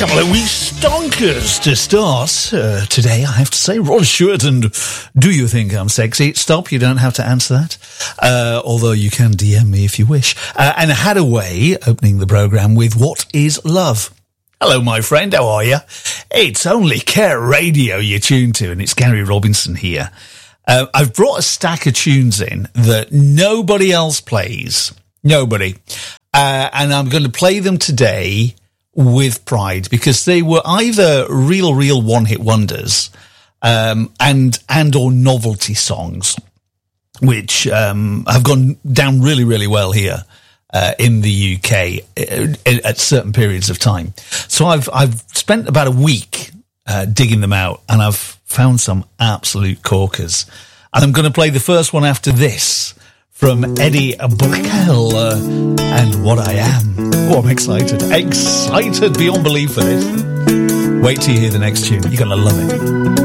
couple of wee stonkers to start today, I have to say. Rod Stewart and Do You Think I'm Sexy? Stop, you don't have to answer that. Although you can DM me if you wish. And Hadaway opening the programme with What Is Love? Hello, my friend, how are you? It's only Care Radio you're tuned to, and it's Gary Robinson here. I've brought a stack of tunes in that nobody else plays. Nobody. And I'm going to play them today with pride, because they were either real one-hit wonders, and or novelty songs, which have gone down really well here in the UK at certain periods of time. So I've spent about a week digging them out, and I've found some absolute corkers. And I'm going to play the first one after this from Eddie Brickell and What I Am. Oh, I'm excited. Excited beyond belief for this. Wait till you hear the next tune. You're going to love it.